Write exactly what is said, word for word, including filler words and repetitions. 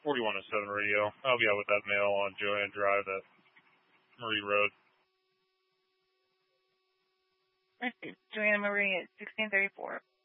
forty-one oh seven radio. I'll be out with that mail on Joanne Drive at Marie Road. Joanna Marie at sixteen thirty-four.